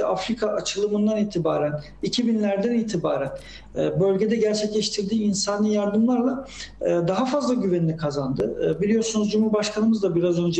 özellikle Afrika açılımından itibaren, 2000'lerden itibaren bölgede gerçekleştirdiği insani yardımlarla daha fazla güvenini kazandı. Biliyorsunuz Cumhurbaşkanımız da biraz önce